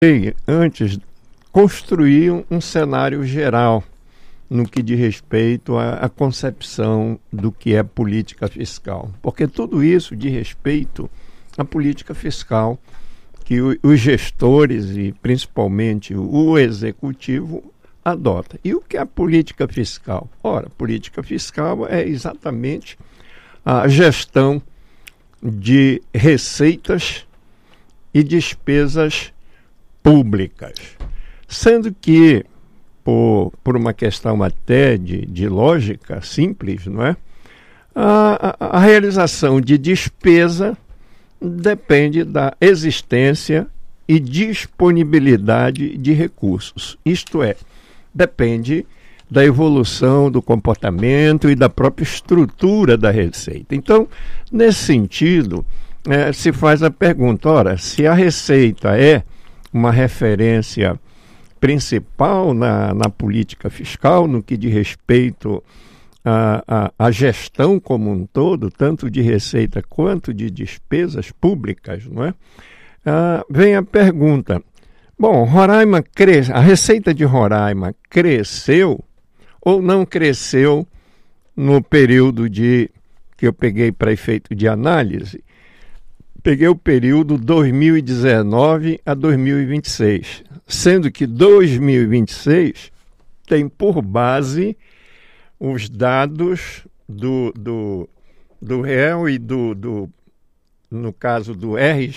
Antes, construir um cenário geral no que diz respeito à concepção do que é política fiscal. Porque tudo isso diz respeito à política fiscal que os gestores e principalmente o executivo adota. E o que é a política fiscal? Ora, política fiscal é exatamente a gestão de receitas e despesas públicas, sendo que, por uma questão até de lógica simples, não é? A realização de despesa depende da existência e disponibilidade de recursos, isto é, depende da evolução do comportamento e da própria estrutura da receita. Então, nesse sentido, se faz a pergunta, ora, se a receita é uma referência principal na política fiscal, no que diz respeito à gestão como um todo, tanto de receita quanto de despesas públicas, não é? Vem a pergunta, bom, a receita de Roraima cresceu ou não cresceu no período que eu peguei para efeito de análise? Peguei o período 2019 a 2026, sendo que 2026 tem por base os dados do REL e no caso do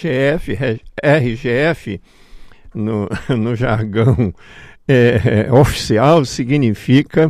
RGF no jargão oficial significa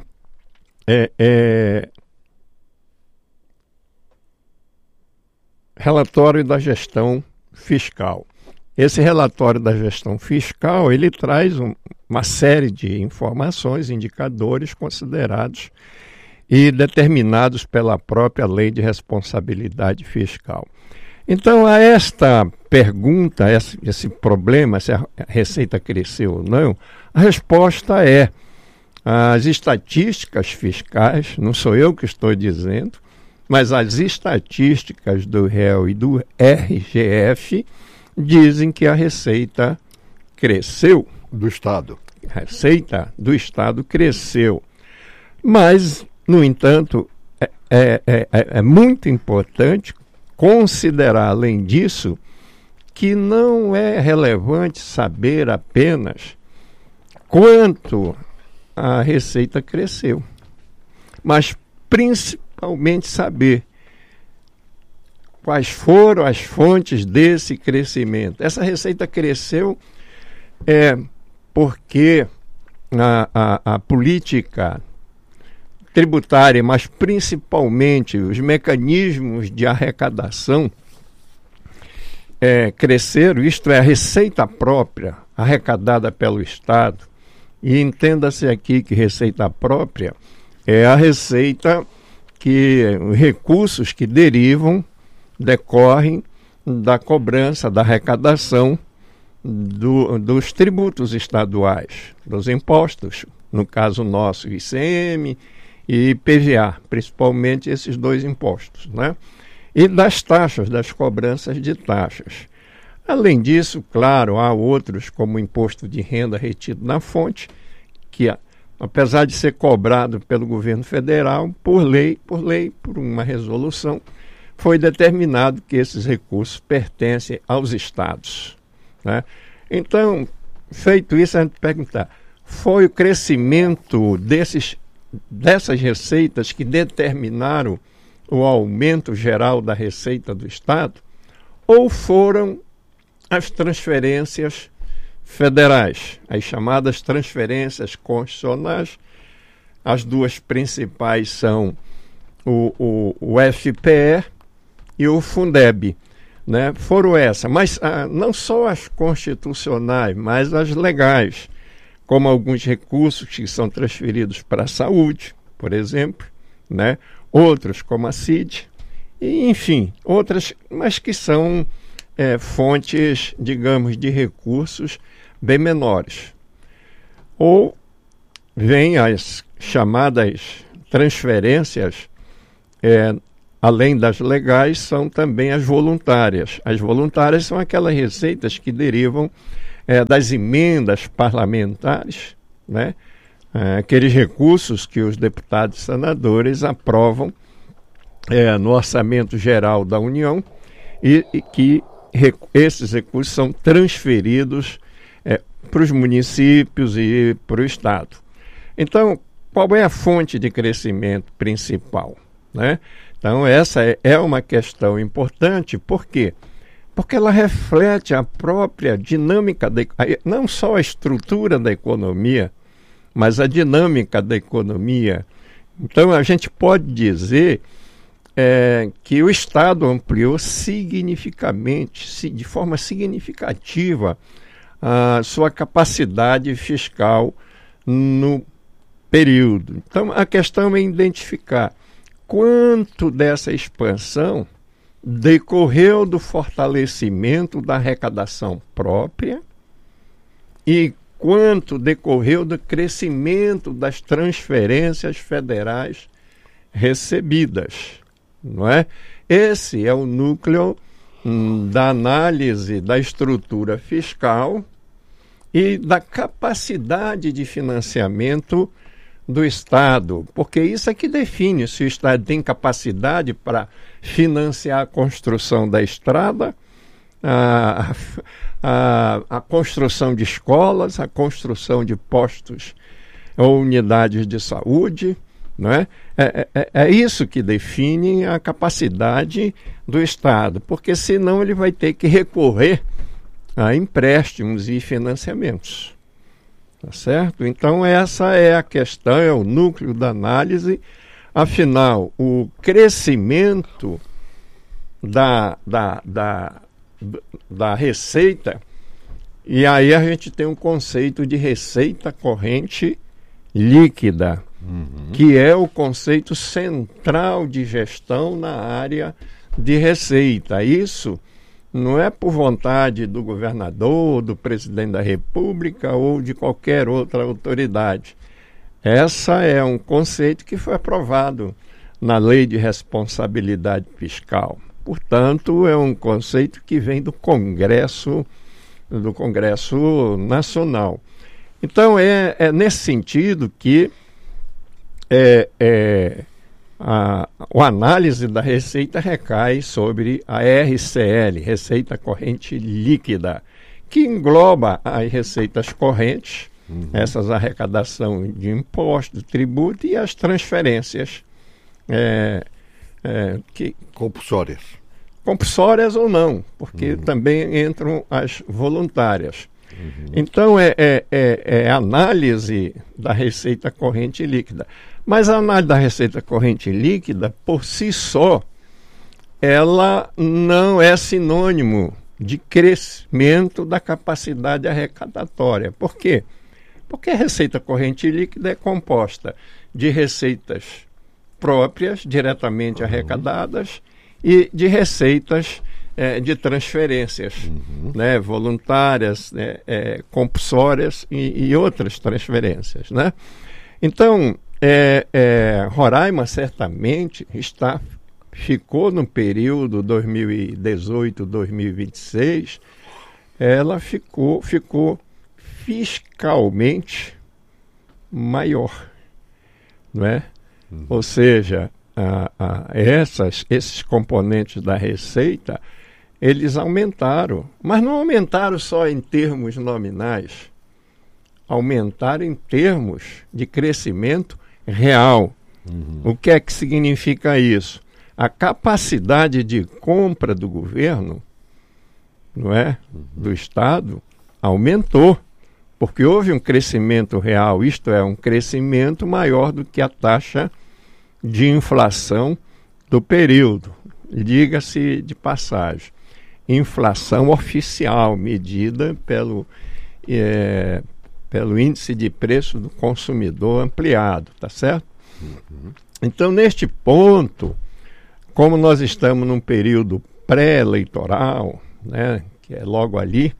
relatório da gestão fiscal. Esse relatório da gestão fiscal, ele traz uma série de informações, indicadores considerados e determinados pela própria Lei de Responsabilidade Fiscal. Então, a esta pergunta, esse problema, se a receita cresceu ou não, a resposta é: as estatísticas fiscais, não sou eu que estou dizendo, mas as estatísticas do REL e do RGF dizem que a receita cresceu. Do Estado. A receita do Estado cresceu. Mas, no entanto, é muito importante considerar, além disso, que não é relevante saber apenas quanto a receita cresceu, mas principalmente saber quais foram as fontes desse crescimento. Essa receita cresceu porque a política tributária, mas principalmente os mecanismos de arrecadação cresceram, isto é, a receita própria arrecadada pelo Estado. E entenda-se aqui que receita própria é a receita os recursos que decorrem da cobrança, da arrecadação dos tributos estaduais, dos impostos, no caso nosso, ICM e IPVA, principalmente esses dois impostos, né? E das taxas, das cobranças de taxas. Além disso, claro, há outros, como o imposto de renda retido na fonte, que apesar de ser cobrado pelo governo federal, por uma resolução, foi determinado que esses recursos pertencem aos estados, né? Então, feito isso, a gente perguntar, foi o crescimento dessas receitas que determinaram o aumento geral da receita do Estado, ou foram as transferências federais, as chamadas transferências constitucionais? As duas principais são o FPE e o Fundeb, né? Foram essas, mas não só as constitucionais, mas as legais, como alguns recursos que são transferidos para a saúde, por exemplo, né? Outros como a CID, e, enfim, outras, mas que são fontes, digamos, de recursos bem menores. Ou vem as chamadas transferências, além das legais, são também as voluntárias. As voluntárias são aquelas receitas que derivam das emendas parlamentares, né? Aqueles recursos que os deputados e senadores aprovam no Orçamento Geral da União e que esses recursos são transferidos para os municípios e para o Estado. Então, qual é a fonte de crescimento principal, né? Então, essa é uma questão importante. Por quê? Porque ela reflete a própria dinâmica, não só a estrutura da economia, mas a dinâmica da economia. Então, a gente pode dizer que o Estado ampliou significativamente, de forma significativa, a sua capacidade fiscal no período. Então, a questão é identificar quanto dessa expansão decorreu do fortalecimento da arrecadação própria e quanto decorreu do crescimento das transferências federais recebidas, não é? Esse é o núcleo da análise da estrutura fiscal e da capacidade de financiamento do Estado, porque isso é que define se o Estado tem capacidade para financiar a construção da estrada, a construção de escolas, a construção de postos ou unidades de saúde, não é? É isso que define a capacidade do Estado, porque senão ele vai ter que recorrer a empréstimos e financiamentos. Tá certo? Então essa é a questão, é o núcleo da análise. Afinal, o crescimento da receita, e aí a gente tem um conceito de receita corrente líquida, que é o conceito central de gestão na área de receita. Isso não é por vontade do governador, do presidente da República ou de qualquer outra autoridade. Essa é um conceito que foi aprovado na Lei de Responsabilidade Fiscal. Portanto, é um conceito que vem do Congresso Nacional. Então, é nesse sentido que a análise da receita recai sobre a RCL, Receita Corrente Líquida, que engloba as receitas correntes, essas arrecadação de imposto, tributo e as transferências compulsórias ou não, porque também entram as voluntárias. Então, é análise da receita corrente líquida. Mas a análise da receita corrente líquida, por si só, ela não é sinônimo de crescimento da capacidade arrecadatória. Por quê? Porque a receita corrente líquida é composta de receitas próprias, diretamente arrecadadas, e de receitas de transferências, né, voluntárias, compulsórias e outras transferências, né? Então, Roraima certamente ficou no período 2018-2026, ela ficou fiscalmente maior, não é? Ou seja, esses componentes da receita, eles aumentaram, mas não aumentaram só em termos nominais, aumentaram em termos de crescimento real. O que é que significa isso? A capacidade de compra do governo, não é, do Estado, aumentou, porque houve um crescimento real, isto é, um crescimento maior do que a taxa de inflação do período. Diga-se de passagem, inflação oficial, medida pelo índice de preço do consumidor ampliado, tá certo? Então, neste ponto, como nós estamos num período pré-eleitoral, né, que é logo ali,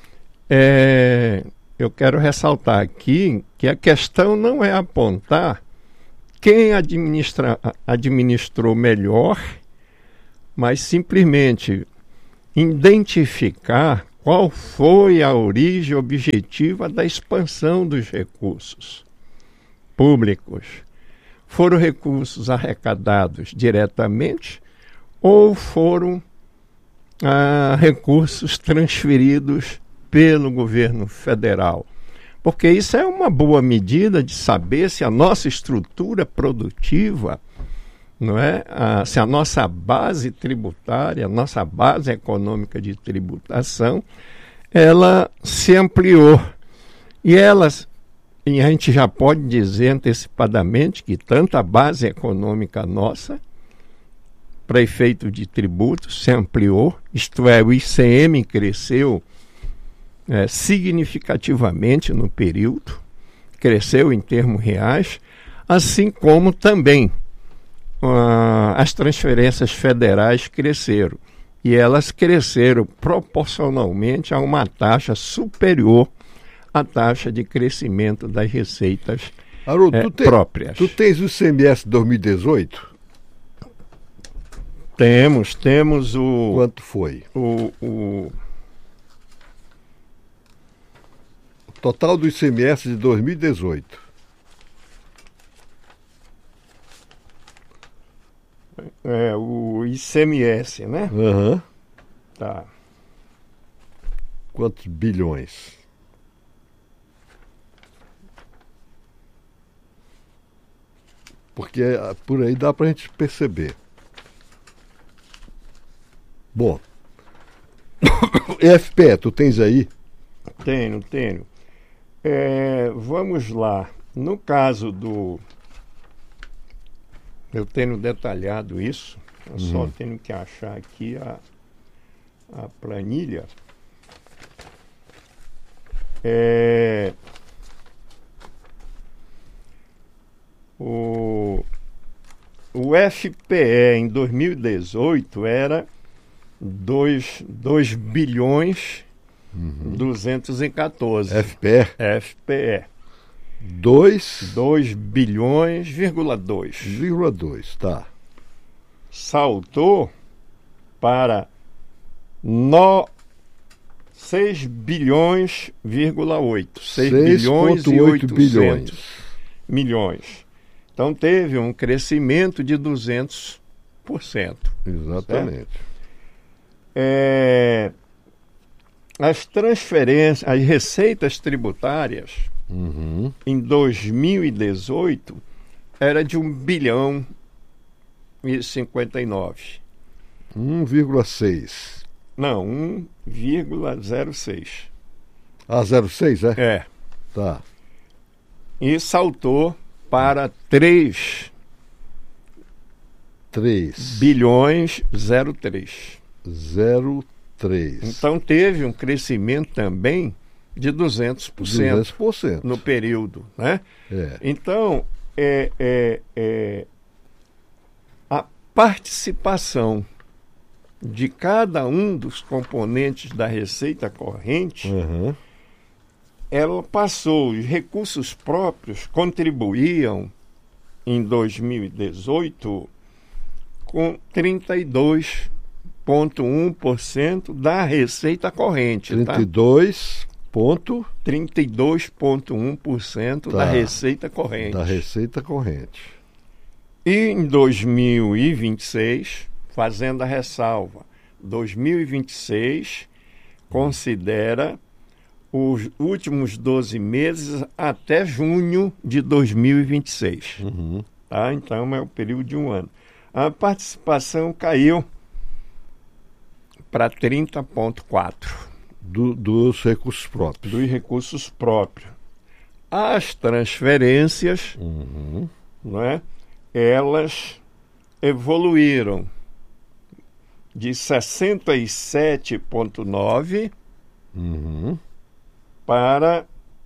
eu quero ressaltar aqui que a questão não é apontar quem administrou melhor, mas simplesmente identificar qual foi a origem objetiva da expansão dos recursos públicos. Foram recursos arrecadados diretamente ou foram recursos transferidos pelo governo federal? Porque isso é uma boa medida de saber se a nossa estrutura produtiva, não é? Se a nossa base tributária, a nossa base econômica de tributação, ela se ampliou. E a gente já pode dizer antecipadamente que tanto a base econômica nossa, para efeito de tributos, se ampliou, isto é, o ICM cresceu significativamente no período, cresceu em termos reais, assim como também as transferências federais cresceram. E elas cresceram proporcionalmente a uma taxa superior à taxa de crescimento das receitas próprias. Tu tens o ICMS 2018? Temos o... Quanto foi? O total do ICMS de 2018. O ICMS, né? Aham. Tá. Quantos bilhões? Porque por aí dá pra gente perceber. Bom. FPE, tu tens aí? Tenho. Vamos lá. No caso do... Eu tenho detalhado isso, eu só tenho que achar aqui a planilha. O FPE em 2018 era 2 bilhões 214. FPE. 2 bilhões, 2,2, tá. Saltou para 6 bilhões, 6 bilhões e 800 milhões. Então teve um crescimento de 200%. Exatamente. As transferências, as receitas tributárias em 2018 era de 1 bilhão e 59. 1,6. Não, 1,06. 0,6, é? É. Tá. E saltou para 3 bilhões 0,3. 0,3. Então teve um crescimento também de 200% no período, né? Então, a participação de cada um dos componentes da receita corrente, ela passou, os recursos próprios contribuíam em 2018 com 32,1% da receita corrente. 32,1% da receita corrente. Da receita corrente. E em 2026, fazendo a ressalva, 2026 considera os últimos 12 meses até junho de 2026. Tá? Então é o período de um ano. A participação caiu para 30,4%. Dos recursos próprios. Dos recursos próprios. As transferências, não é? Elas evoluíram de 67,9% para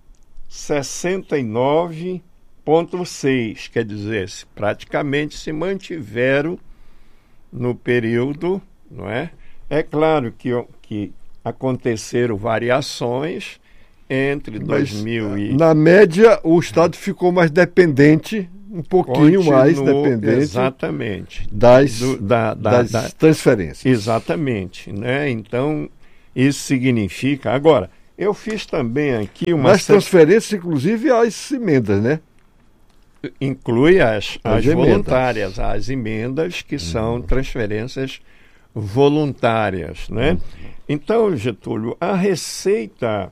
69,6%. Quer dizer, praticamente se mantiveram no período, não é? É claro que aconteceram variações entre 2000 e... Na média, o Estado ficou mais dependente, um pouquinho mais dependente. Exatamente. Das transferências. Exatamente. Né? Então, Isso significa... Agora, eu fiz também aqui uma... Nas transferências, inclusive, as emendas, né? Inclui as voluntárias, as emendas que são transferências voluntárias, né? Então, Getúlio, a receita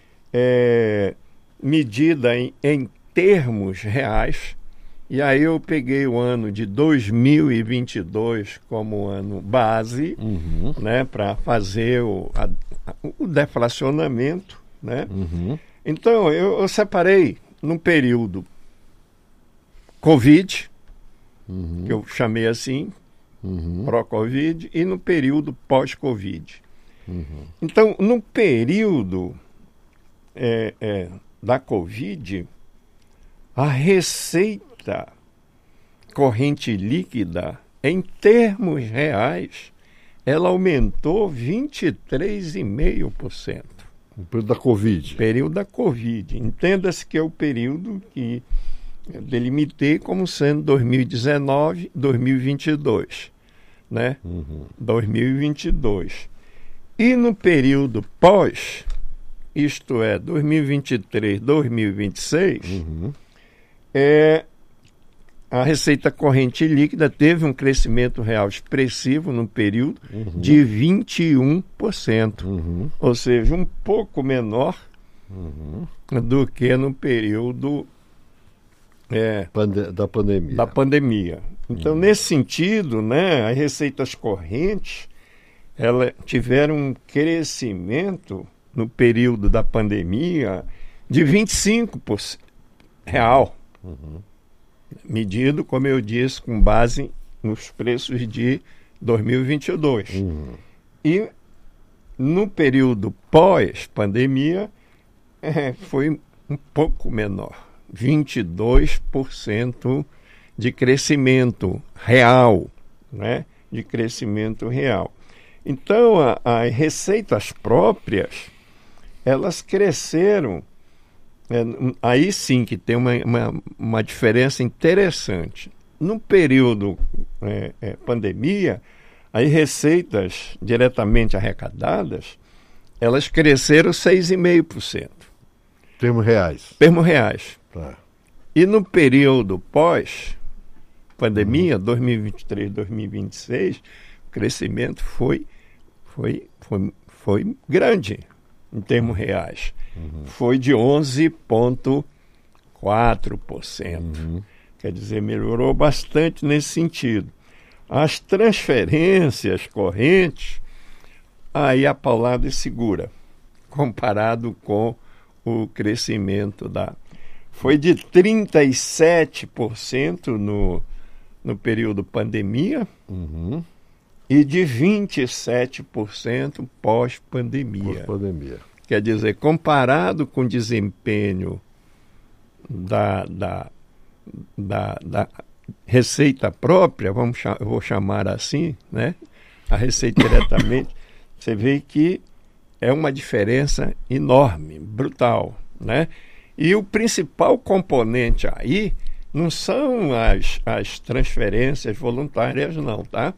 medida em termos reais, e aí eu peguei o ano de 2022 como ano base, né, para fazer o deflacionamento, né? Então, eu separei num período Covid, que eu chamei assim, pró-Covid, e no período pós-Covid. Então, no período da Covid, a receita corrente líquida, em termos reais, ela aumentou 23,5%. No período da Covid. Período da Covid. Entenda-se que é o período que eu delimitei como sendo 2019, 2022, né? 2022. E no período pós, isto é, 2023, 2026, a receita corrente líquida teve um crescimento real expressivo no período de 21%, ou seja, um pouco menor do que no período da pandemia. Então, nesse sentido, né, as receitas correntes elas tiveram um crescimento no período da pandemia de 25% real, medido, como eu disse, com base nos preços de 2022. E no período pós-pandemia foi um pouco menor, 22% de crescimento real, né? De crescimento real. Então, as receitas próprias, elas cresceram, aí sim que tem uma diferença interessante. No período pandemia, as receitas diretamente arrecadadas, elas cresceram 6,5%. Termos reais. Termos reais. Tá. E no período pós-pandemia, 2023, 2026, o crescimento foi grande em termos reais. Foi de 11,4%. Quer dizer, melhorou bastante nesse sentido. As transferências correntes, aí a paulada é segura, comparado com o crescimento foi de 37% no período pandemia e de 27% pós-pandemia. Quer dizer, comparado com o desempenho da receita própria, eu vou chamar assim, né? A receita diretamente, você vê que é uma diferença enorme, brutal, né? E o principal componente aí não são as transferências voluntárias, não, tá?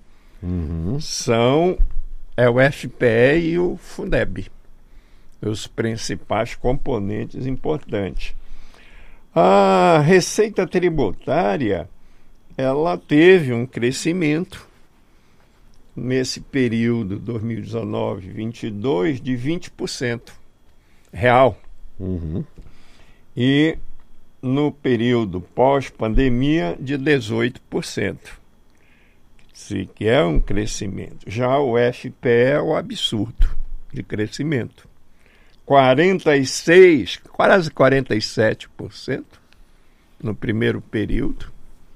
É o FPE e o Fundeb, os principais componentes importantes. A receita tributária, ela teve um crescimento nesse período 2019-22 de 20% real. E no período pós-pandemia de 18%. Que é um crescimento. Já o FPE é o absurdo de crescimento. 46%, quase 47% no primeiro período,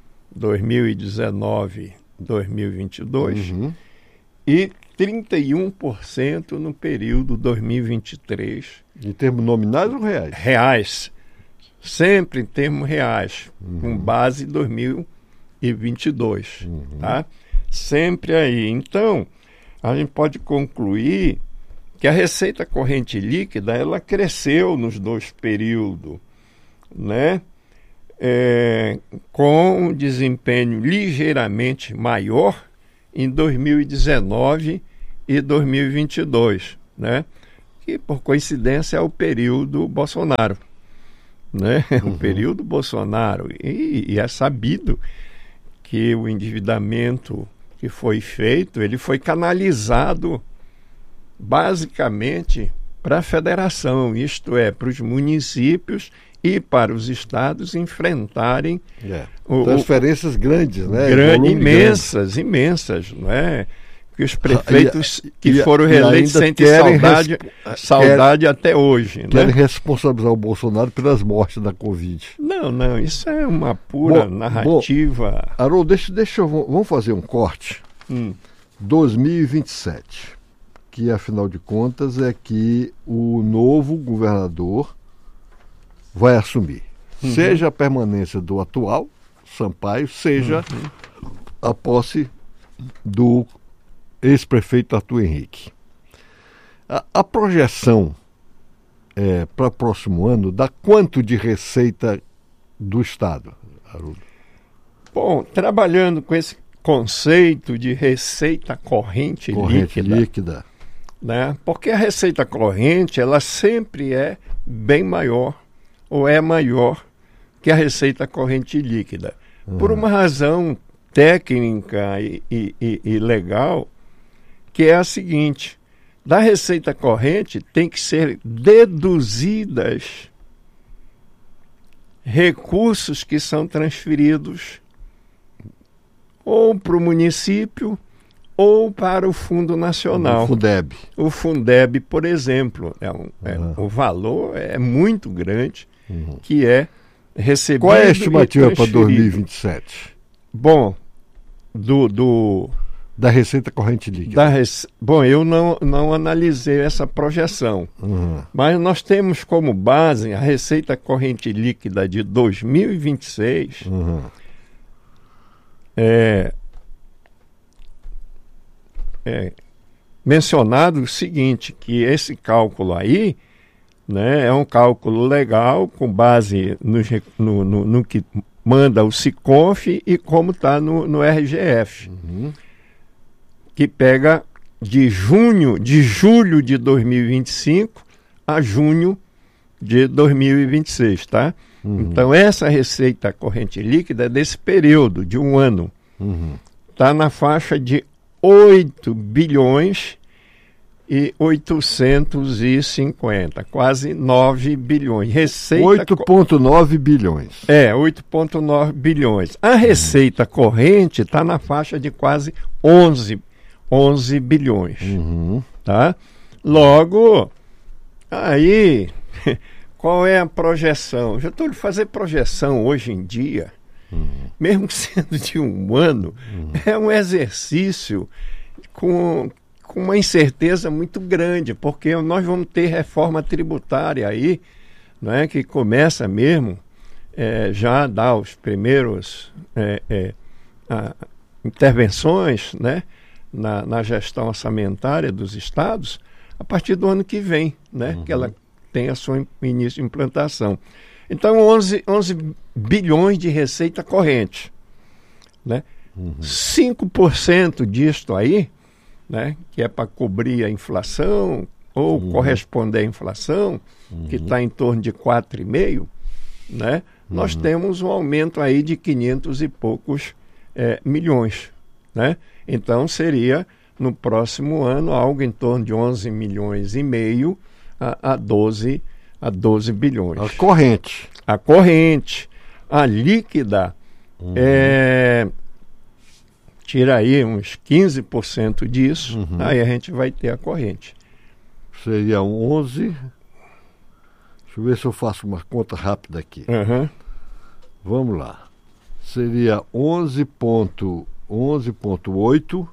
2019-2022, e 31% no período 2023. Em termos nominais ou reais? Reais. Sempre em termos reais, com base em 2022. Tá? Sempre aí. Então, a gente pode concluir que a receita corrente líquida ela cresceu nos dois períodos, né? Com um desempenho ligeiramente maior em 2019 e 2022, né? Que por coincidência é o período Bolsonaro, né? O período Bolsonaro. E é sabido que o endividamento que foi feito, ele foi canalizado basicamente para a federação, isto é, para os municípios e para os estados enfrentarem transferências grandes, né? Imensas, não é? Que os prefeitos que foram reeleitos sentem saudade até hoje. Querem responsabilizar o Bolsonaro pelas mortes da Covid. Não, isso é uma pura narrativa. Haroldo, vamos fazer um corte. 2027, que afinal de contas é que o novo governador vai assumir. Seja a permanência do atual Sampaio, seja a posse do ex-prefeito Arthur Henrique. A projeção para o próximo ano dá quanto de receita do Estado, Haroldo? Bom, trabalhando com esse conceito de receita corrente líquida, né? Porque a receita corrente ela sempre é bem maior ou é maior que a receita corrente líquida. Por uma razão técnica e legal, que é a seguinte: da receita corrente tem que ser deduzidas recursos que são transferidos ou para o município ou para o Fundo Nacional. O Fundeb, por exemplo, o valor é muito grande que é recebido. Qual é a estimativa para 2027? Bom, da receita corrente líquida. Bom, eu não analisei essa projeção, mas nós temos como base a receita corrente líquida de 2026. Mencionado o seguinte, que esse cálculo aí, né, é um cálculo legal com base no que manda o Siconf e como está no RGF, que pega de julho de 2025 a junho de 2026, tá? Então essa receita corrente líquida é desse período de um ano. Está na faixa de 8 bilhões e 850, quase 9 bilhões. 8,9 bilhões. 8,9 bilhões. A receita corrente está na faixa de quase 11 bilhões. Tá? Logo, aí, qual é a projeção? Já estou de fazer projeção hoje em dia, mesmo sendo de um ano, é um exercício com uma incerteza muito grande, porque nós vamos ter reforma tributária aí, não é, que começa mesmo já a dar os primeiros intervenções, né, na gestão orçamentária dos estados a partir do ano que vem, né, que ela tem a sua início de implantação. Então 11 bilhões de receita corrente, né? 5% disto aí, né, que é para cobrir a inflação ou corresponder à inflação, que está em torno de 4,5%, né, nós temos um aumento aí de 500 e poucos milhões. Né? Então seria, no próximo ano, algo em torno de 11 milhões e meio a 12 bilhões. A corrente. A corrente. A líquida tira aí uns 15% disso, aí a gente vai ter a corrente. Seria 11. Deixa eu ver se eu faço uma conta rápida aqui. Vamos lá. Seria 11,8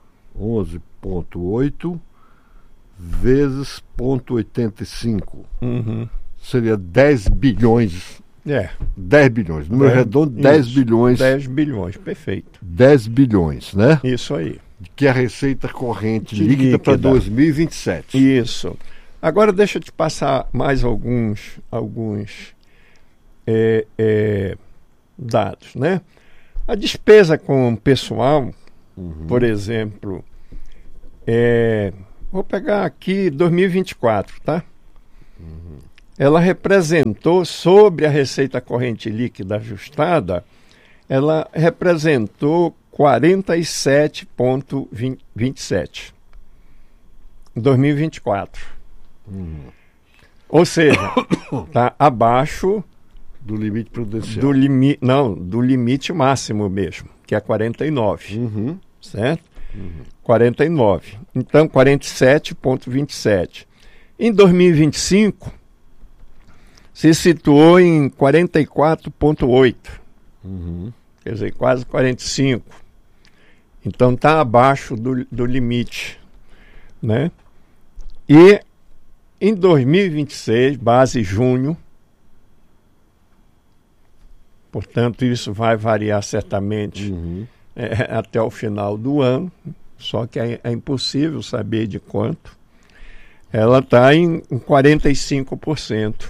vezes 0,85. Seria 10 bilhões. 10 bilhões. Número redondo, 10 bilhões. 10 bilhões, perfeito. 10 bilhões, né? Isso aí. Que é a receita corrente líquida para 2027. Isso. Agora deixa eu te passar mais alguns dados, né? A despesa com pessoal, por exemplo, vou pegar aqui 2024, tá? Ela representou, sobre a receita corrente líquida ajustada, ela representou 47,27 em 2024. Ou seja, está abaixo Do limite prudencial. do limite máximo mesmo, que é 49, certo? 49. Então, 47,27. Em 2025, se situou em 44,8. Quer dizer, quase 45. Então, está abaixo do limite, né? E em 2026, base junho, portanto, isso vai variar certamente até o final do ano, só que é impossível saber de quanto. Ela está em 45%.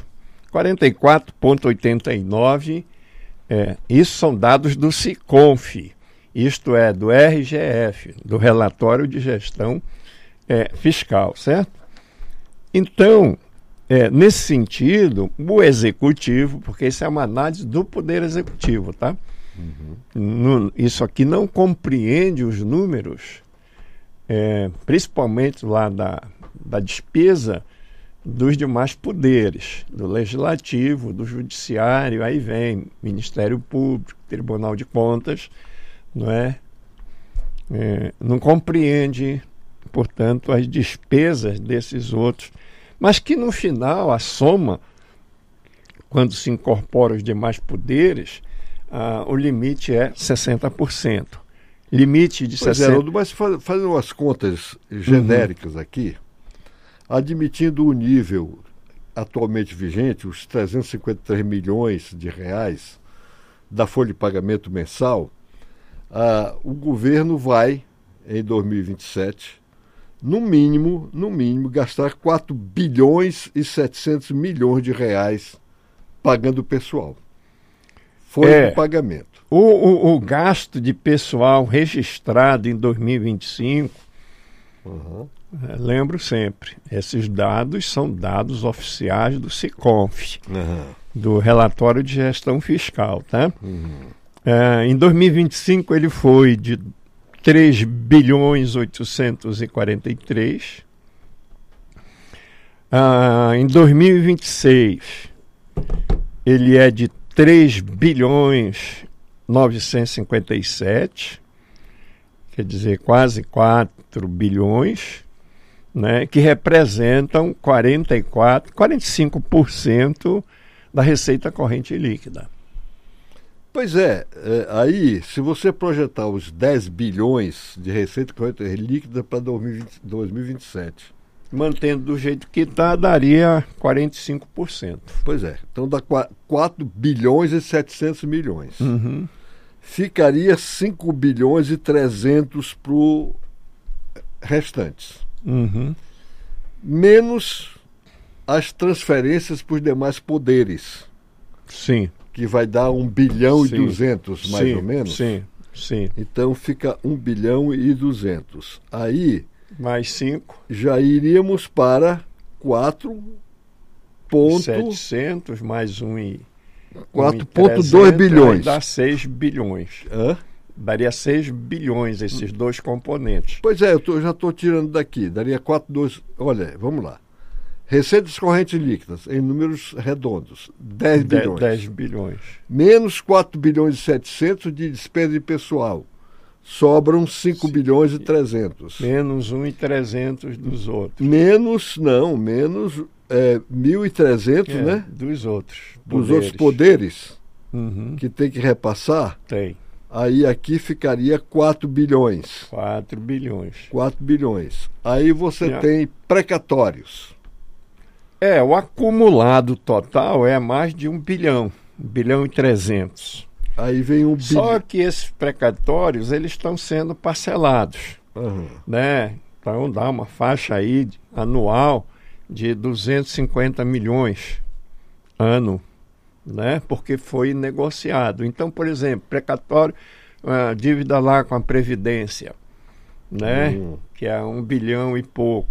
44,89%. Isso são dados do SICONF, isto é, do RGF, do Relatório de Gestão Fiscal, certo? Então, nesse sentido, o Executivo, porque isso é uma análise do Poder Executivo, tá? Isso aqui não compreende os números, principalmente lá da despesa dos demais poderes, do Legislativo, do Judiciário, aí vem Ministério Público, Tribunal de Contas, não é? Não compreende, portanto, as despesas desses outros, mas que no final a soma, quando se incorpora os demais poderes, o limite é 60%. Limite de 60%. Mas fazendo umas contas genéricas aqui, admitindo o nível atualmente vigente, os 353 milhões de reais da folha de pagamento mensal, o governo vai, em 2027, no mínimo, gastar 4 bilhões e 700 milhões de reais pagando o pessoal. Folha de pagamento. O gasto de pessoal registrado em 2025, lembro sempre, esses dados são dados oficiais do SICONF, do Relatório de Gestão Fiscal, tá? Em 2025 ele foi de 3 bilhões 843. Em 2026 ele é de 3 bilhões 957, quer dizer, quase 4 bilhões, né, que representam 45% da receita corrente líquida. Pois aí, se você projetar os 10 bilhões de receita corrente líquida para 2027... Mantendo do jeito que está, daria 45%. Pois é, então dá 4 bilhões e 700 milhões. Ficaria 5 bilhões e 300 para os restantes. Menos as transferências para os demais poderes. Sim. Que vai dar 1 bilhão e 200, mais ou menos. Sim. Então fica 1 bilhão e 200. Aí... mais 5. Já iríamos para 700 mais 4,2 bilhões. Dá 6 bilhões. Daria 6 bilhões esses dois componentes. Pois é, eu já estou tirando daqui. Daria 4,2... Olha, vamos lá. Receitas correntes líquidas, em números redondos, 10 bilhões. 10 bilhões. Menos 4 bilhões e 700 de despesa de pessoal. Sobram 5 bilhões e 300. Menos 1.300 dos outros. Menos 1.300, né? Dos outros poderes. Dos outros poderes que tem que repassar. Tem. Aí aqui ficaria 4 bilhões. 4 bilhões. 4 bilhões. Aí você tem precatórios. O acumulado total é mais de 1 bilhão. 1 bilhão e 300. Aí vem 1 bilhão. Só que esses precatórios, eles estão sendo parcelados, né? Então dá uma faixa aí anual de 250 milhões ano, né? Porque foi negociado. Então, por exemplo, precatório, dívida lá com a Previdência, né? Que é 1 bilhão e pouco.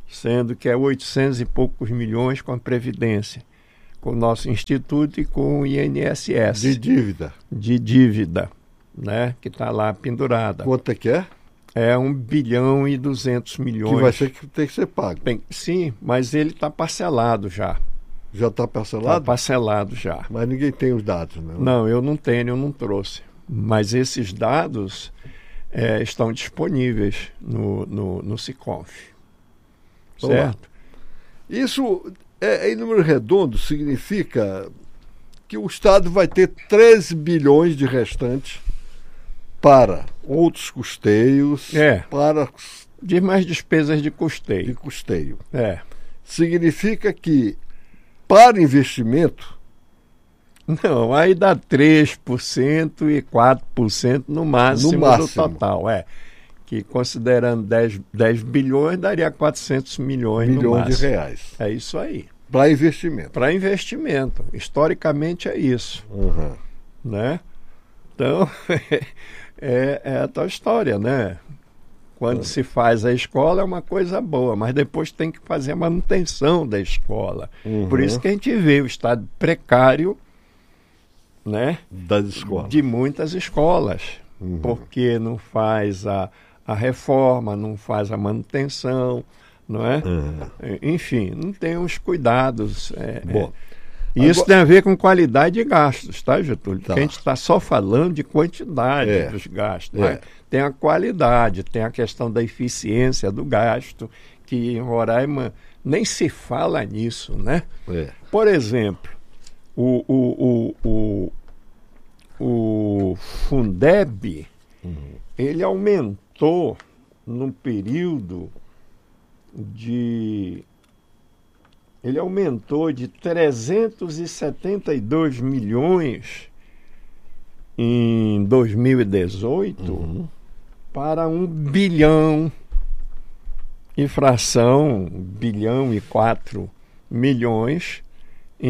sendo que é 800 e poucos milhões com a Previdência, com o nosso Instituto e com o INSS. De dívida, né? Que está lá pendurada. Quanto é que é? É 1 bilhão e 200 milhões. Que vai ter que ser pago. Sim, mas ele está parcelado já. Já está parcelado? Está parcelado já. Mas ninguém tem os dados, né? Não, eu não tenho, eu não trouxe. Mas esses dados estão disponíveis no Siconf. Certo? Isso, em número redondo, significa que o Estado vai ter 13 bilhões de restantes para outros custeios, para... de mais despesas de custeio. De custeio. Significa que, para investimento... Não, aí dá 3% e 4% no máximo do total. Que considerando 10 bilhões, daria 400 milhões no máximo. De reais. É isso aí. Para investimento. Para investimento. Historicamente é isso. Né? Então, é a tua história, né? Quando se faz a escola é uma coisa boa, mas depois tem que fazer a manutenção da escola. Por isso que a gente vê o estado precário, né? Das escolas. De muitas escolas. Porque não faz a reforma, não faz a manutenção, não é? Enfim, não tem os cuidados. Bom, isso tem a ver com qualidade de gastos, tá, Getúlio? Porque a gente está só falando de quantidade dos gastos. Né? Tem a qualidade, tem a questão da eficiência do gasto, que em Roraima nem se fala nisso, né? Por exemplo, o Fundeb, ele aumentou no período de... Ele aumentou de 372 milhões em 2018 para 1 bilhão e fração, 1 bilhão e 4 milhões em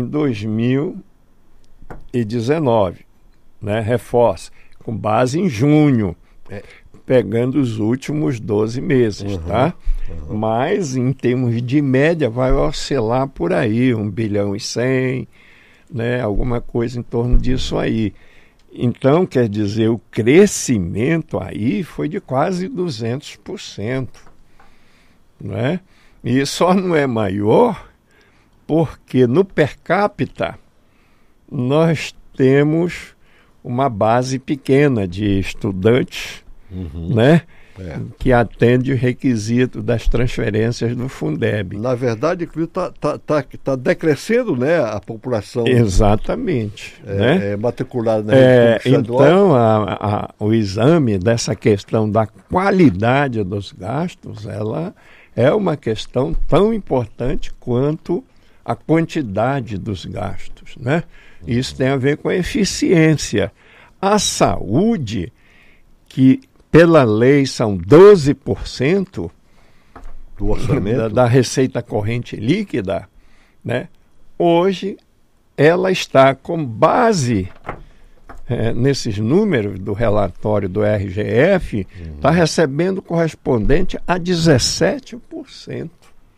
2019, né? Reforça, com base em junho, pegando os últimos 12 meses, tá? Mas, em termos de média, vai oscilar por aí, 1 bilhão e 100, né? Alguma coisa em torno disso aí. Então, quer dizer, o crescimento aí foi de quase 200%, né? E só não é maior porque no per capita nós temos uma base pequena de estudantes, né? Que atende o requisito das transferências do Fundeb. Na verdade, está decrescendo, né, a população. Exatamente. Né? Matriculada na rede pública estadual. Então, o exame dessa questão da qualidade dos gastos, ela é uma questão tão importante quanto a quantidade dos gastos, né? Isso tem a ver com a eficiência. A saúde, que pela lei são 12% do orçamento da receita corrente líquida, né? Hoje ela está com base nesses números do relatório do RGF, está recebendo correspondente a 17%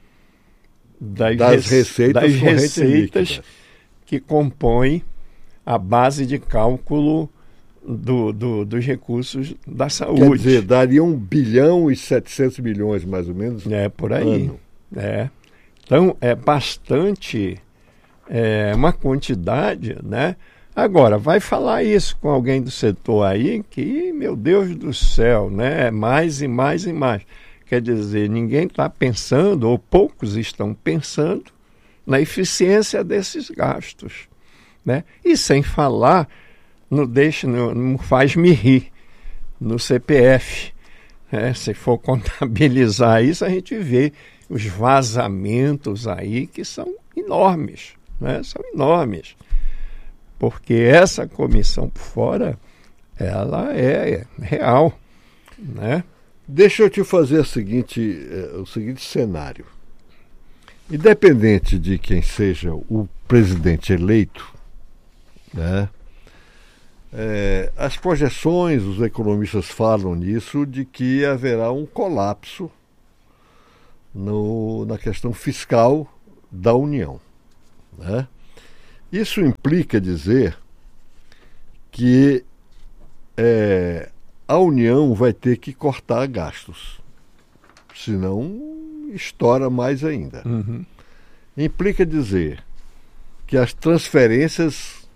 das receitas que compõem a base de cálculo dos recursos da saúde. Quer dizer, daria 1 bilhão e 700 milhões, mais ou menos. Por aí. Então, é bastante, uma quantidade, né? Agora, vai falar isso com alguém do setor aí que, meu Deus do céu, né? Mais e mais e mais. Quer dizer, ninguém está pensando, ou poucos estão pensando, na eficiência desses gastos, né? E sem falar, não faz-me rir, no CPF. Se for contabilizar isso, a gente vê os vazamentos aí que são enormes, né? São enormes. Porque essa comissão por fora, ela é real, né? Deixa eu te fazer o seguinte cenário. Independente de quem seja o presidente eleito, né? As projeções, os economistas falam nisso, de que haverá um colapso na questão fiscal da União, né? Isso implica dizer que a União vai ter que cortar gastos, senão estoura mais ainda. Uhum. Implica dizer que as transferências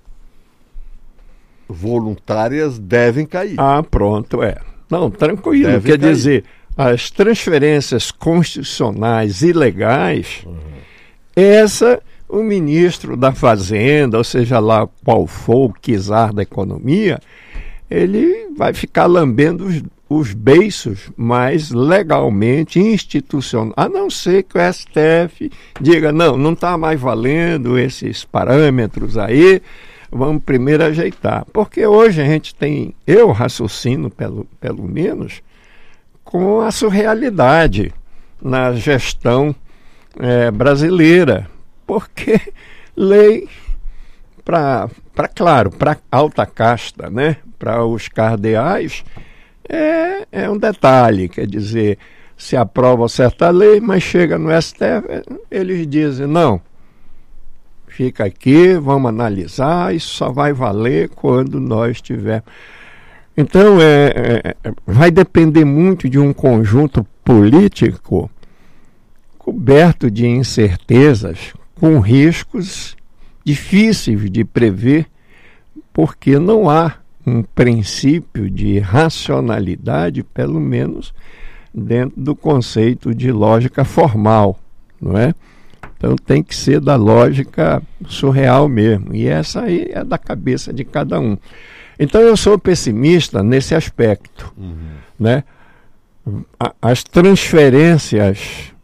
voluntárias devem cair. Ah, pronto, Não, tranquilo. Deve Quer cair. dizer, as transferências constitucionais ilegais, essa o ministro da Fazenda, ou seja lá qual for o czar da economia, ele vai ficar lambendo os beiços, mas legalmente, institucional, a não ser que o STF diga, não está mais valendo esses parâmetros aí, vamos primeiro ajeitar. Porque hoje a gente tem, eu raciocino pelo menos, com a surrealidade na gestão brasileira. Porque lei para alta casta, né? Para os cardeais, é um detalhe, quer dizer, se aprova certa lei, mas chega no STF, eles dizem, não, fica aqui, vamos analisar, isso só vai valer quando nós tivermos. Então, vai depender muito de um conjunto político coberto de incertezas, com riscos difíceis de prever, porque não há um princípio de racionalidade, pelo menos dentro do conceito de lógica formal, não é? Então tem que ser da lógica surreal mesmo, e essa aí é da cabeça de cada um. Então eu sou pessimista nesse aspecto, né? As transferências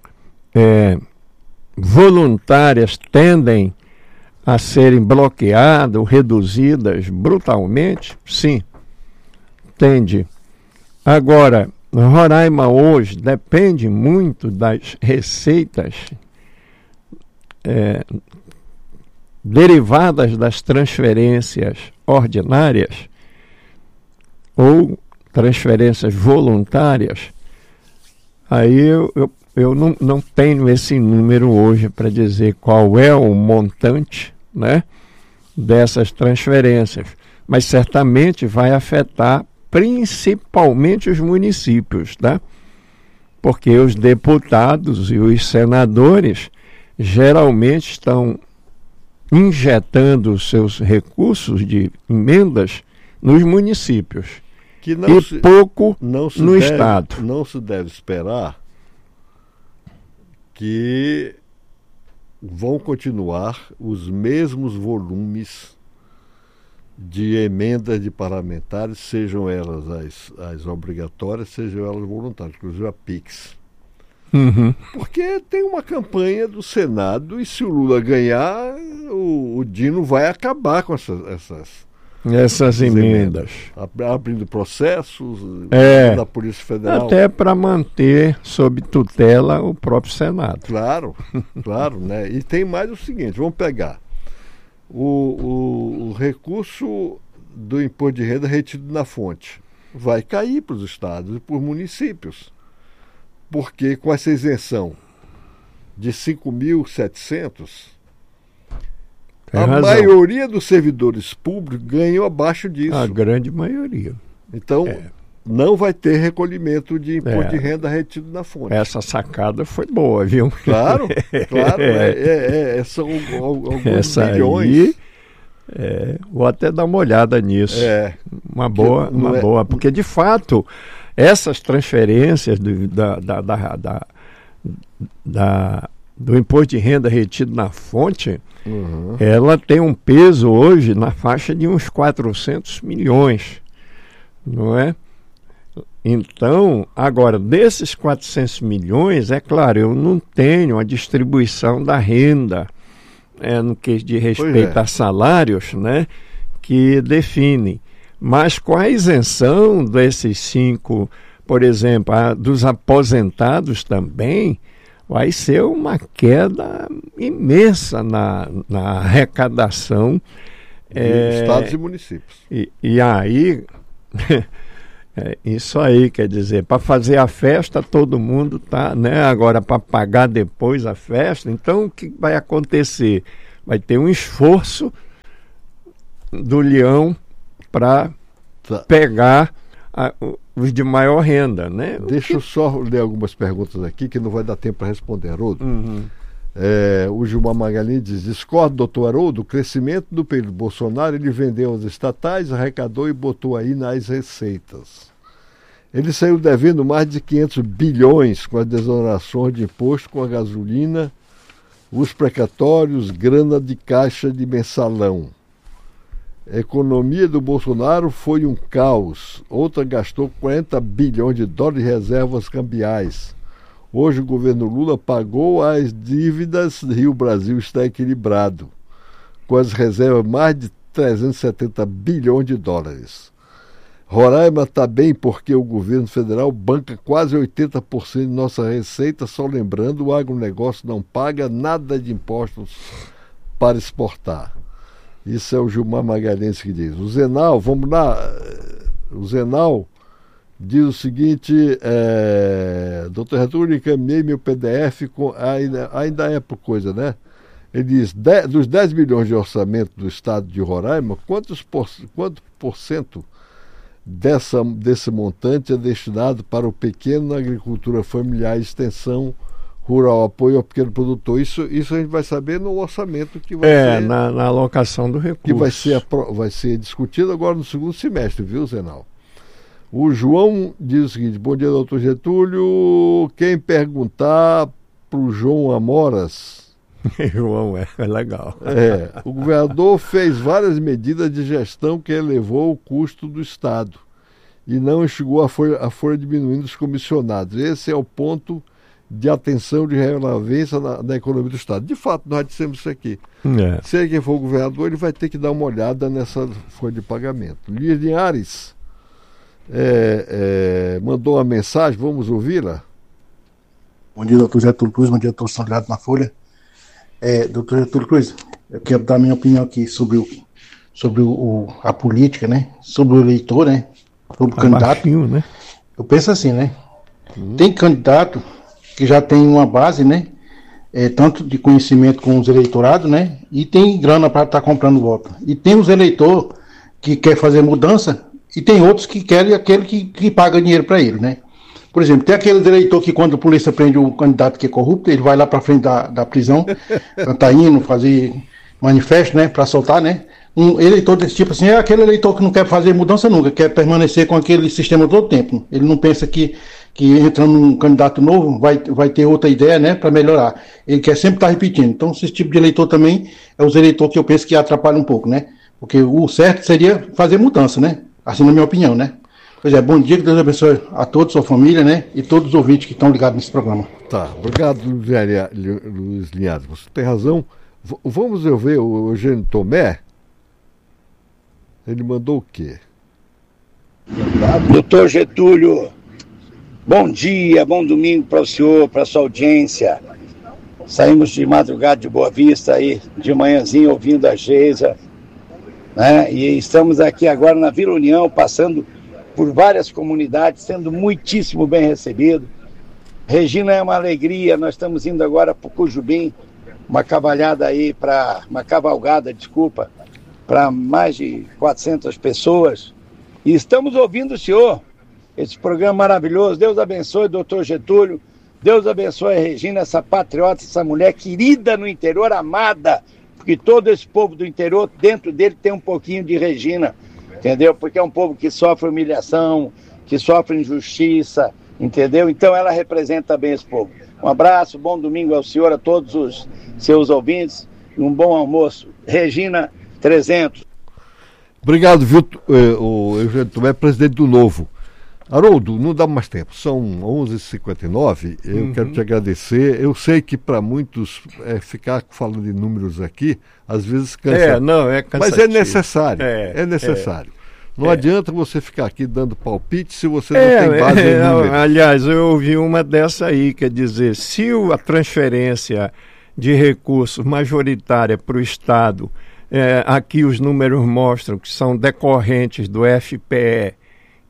voluntárias tendem a serem bloqueadas ou reduzidas brutalmente? Sim, tende. Agora, Roraima hoje depende muito das receitas derivadas das transferências ordinárias ou transferências voluntárias. Aí eu não tenho esse número hoje para dizer qual é o montante, né, dessas transferências, mas certamente vai afetar principalmente os municípios, tá? Porque os deputados e os senadores geralmente estão injetando os seus recursos de emendas nos municípios pouco no Estado. Não se deve esperar que vão continuar os mesmos volumes de emendas de parlamentares, sejam elas as obrigatórias, sejam elas voluntárias, inclusive a PIX. Uhum. Porque tem uma campanha do Senado e se o Lula ganhar, o Dino vai acabar com essas emendas. Abrindo processos da Polícia Federal. Até para manter sob tutela o próprio Senado. Claro, claro, né? E tem mais o seguinte, vamos pegar o recurso do imposto de renda retido na fonte. Vai cair para os estados e para os municípios. Porque com essa isenção de 5.700, a maioria dos servidores públicos ganham abaixo disso. A grande maioria. Então, não vai ter recolhimento de imposto de renda retido na fonte. Essa sacada foi boa, viu? Claro, claro. São alguns milhões. Aí, vou até dar uma olhada nisso. Uma boa. Porque, de fato, essas transferências do imposto de renda retido na fonte, ela tem um peso hoje na faixa de uns 400 milhões, não é? Então, agora, desses 400 milhões, é claro, eu não tenho a distribuição da renda no que diz respeito a salários, né, que define. Mas com a isenção desses 5, por exemplo, dos aposentados também, vai ser uma queda imensa na arrecadação. De estados e municípios. E aí, Isso aí, quer dizer, para fazer a festa todo mundo tá, né? Agora para pagar depois a festa, então o que vai acontecer? Vai ter um esforço do Leão para pegar os de maior renda, né? Deixa eu só ler algumas perguntas aqui que não vai dar tempo para responder, Haroldo. O Gilmar Magalhães diz: discordo, doutor Haroldo, o crescimento do período Bolsonaro, ele vendeu as estatais, arrecadou e botou aí nas receitas. Ele saiu devendo mais de 500 bilhões com as desonerações de imposto com a gasolina, os precatórios, grana de caixa de mensalão. A economia do Bolsonaro foi um caos. Outra gastou 40 bilhões de dólares de reservas cambiais. Hoje o governo Lula pagou as dívidas e o Brasil está equilibrado, com as reservas mais de 370 bilhões de dólares. Roraima está bem porque o governo federal banca quase 80% de nossa receita, só lembrando, o agronegócio não paga nada de impostos para exportar. Isso é o Gilmar Magalhães que diz. O Zenal, vamos lá, o Zenal diz o seguinte: doutor Getúlio, encaminhei meu PDF, ainda é por coisa, né? Ele diz, dos 10 milhões de orçamento do estado de Roraima, quanto por cento desse montante é destinado para o pequeno na agricultura familiar, extensão rural, apoio ao pequeno produtor? Isso a gente vai saber no orçamento que vai ser... na alocação do recurso. Que vai ser discutido agora no segundo semestre, viu, Zenal? O João diz o seguinte: bom dia, doutor Getúlio. Quem perguntar para o João Amoras... João, é legal. O governador fez várias medidas de gestão que elevou o custo do Estado e não enxugou a folha diminuindo os comissionados. Esse é o ponto de atenção, de relevância na economia do Estado. De fato, nós dissemos isso aqui. Se quem for o governador, ele vai ter que dar uma olhada nessa folha de pagamento. Luiz Linhares mandou uma mensagem, vamos ouvi-la? Bom dia, doutor Getúlio Cruz, bom dia, doutor São Ligado na Folha. Doutor Getúlio Cruz, eu quero dar minha opinião aqui sobre a política, né? Sobre o eleitor, né? Sobre o candidato. Baixinho, né? Eu penso assim, né? Tem candidato que já tem uma base, né? Tanto de conhecimento com os eleitorados, né? E tem grana para estar comprando voto. E tem os eleitores que quer fazer mudança e tem outros que querem aquele que paga dinheiro para ele, né? Por exemplo, tem aquele eleitor que quando a polícia prende um candidato que é corrupto, ele vai lá para frente da prisão, cantar hino, fazer manifesto, né? Para soltar, né? Um eleitor desse tipo assim é aquele eleitor que não quer fazer mudança nunca, quer permanecer com aquele sistema todo o tempo. Ele não pensa que entrando um candidato novo vai ter outra ideia, né, para melhorar. Ele quer sempre estar repetindo. Então, esse tipo de eleitor também é os eleitores que eu penso que atrapalham um pouco, né? Porque o certo seria fazer mudança, né? Assim, na minha opinião, né? Pois é, bom dia, que Deus abençoe a todos, sua família, né? E todos os ouvintes que estão ligados nesse programa. Tá, obrigado, Luiz Linhares. Você tem razão. Vamos ver o Eugênio Tomé. Ele mandou o quê? Doutor Getúlio, bom dia, bom domingo para o senhor, para a sua audiência. Saímos de madrugada de Boa Vista aí, de manhãzinho ouvindo a Geisa, né? E estamos aqui agora na Vila União, passando por várias comunidades, sendo muitíssimo bem recebido. Regina é uma alegria, nós estamos indo agora para o Cujubim, uma cavalgada, para mais de 400 pessoas, e estamos ouvindo o senhor, esse programa maravilhoso. Deus abençoe, doutor Getúlio, Deus abençoe a Regina, essa patriota, essa mulher querida no interior, amada, porque todo esse povo do interior, dentro dele tem um pouquinho de Regina, entendeu? Porque é um povo que sofre humilhação, que sofre injustiça, entendeu? Então ela representa bem esse povo. Um abraço, bom domingo ao senhor, a todos os seus ouvintes, e um bom almoço. Regina 300. Obrigado, viu, o Eugênio Tomé, presidente do Novo. Haroldo, não dá mais tempo, são 11h59, eu quero te agradecer. Eu sei que para muitos ficar falando de números aqui, às vezes cansa. É cansativo. Mas é necessário, é necessário. Não adianta você ficar aqui dando palpite se você não tem base em números. Aliás, eu ouvi uma dessa aí, quer dizer, se a transferência de recursos majoritária para o Estado, aqui os números mostram que são decorrentes do FPE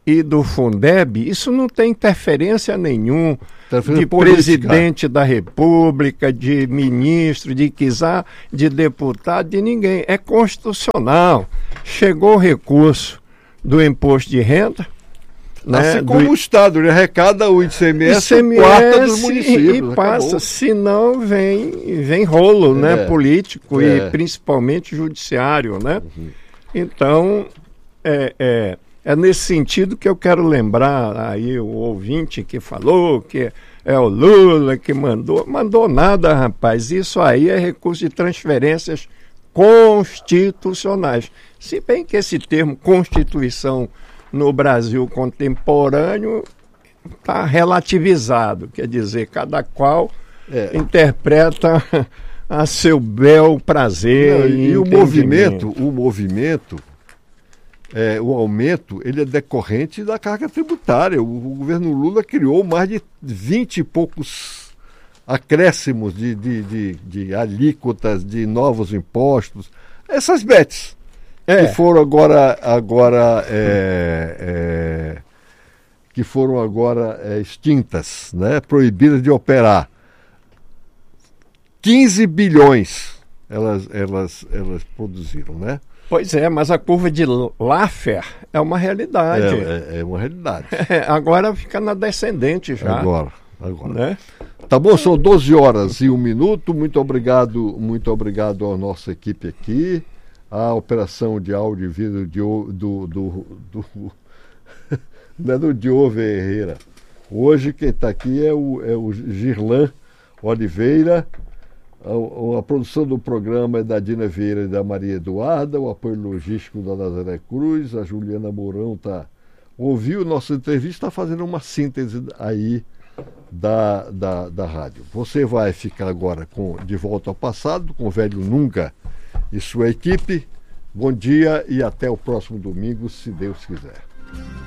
e do Fundeb, isso não tem interferência nenhuma de política. Presidente da República, de ministro, de quiser, de deputado, de ninguém. É constitucional. Chegou o recurso do imposto de renda, né, assim como o Estado, ele arrecada o ICMS, quarta dos municípios. E passa, senão vem rolo, né, político e principalmente judiciário, né? Uhum. Então, é nesse sentido que eu quero lembrar aí o ouvinte que falou que é o Lula que mandou nada, rapaz. Isso aí é recurso de transferências constitucionais. Se bem que esse termo Constituição no Brasil contemporâneo está relativizado, quer dizer, cada qual interpreta a seu bel prazer. E o movimento, o aumento, ele é decorrente da carga tributária. O governo Lula criou mais de 20 e poucos acréscimos de alíquotas, de novos impostos. Essas bets que foram agora extintas, né? Proibidas de operar. 15 bilhões elas produziram, né? Pois é, mas a curva de Laffer é uma realidade. É uma realidade. Agora fica na descendente já. Agora. Né? Tá bom, são 12 horas e 1 minuto. Muito obrigado à nossa equipe aqui. A operação de áudio e vídeo não é do Diogo Ferreira. Hoje quem está aqui é o Girlan Oliveira. A produção do programa é da Dina Vieira e da Maria Eduarda, o apoio logístico da Nazaré Cruz, a Juliana Mourão ouviu nossa entrevista, está fazendo uma síntese aí da rádio. Você vai ficar agora de volta ao passado, com o Velho Nunca e sua equipe. Bom dia e até o próximo domingo, se Deus quiser.